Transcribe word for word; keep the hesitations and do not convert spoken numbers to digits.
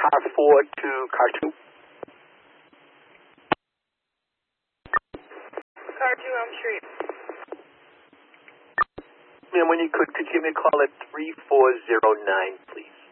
car four to car two. Car two, Elm Street. Ma'am, when you could, could you give me a call at three four zero nine, please?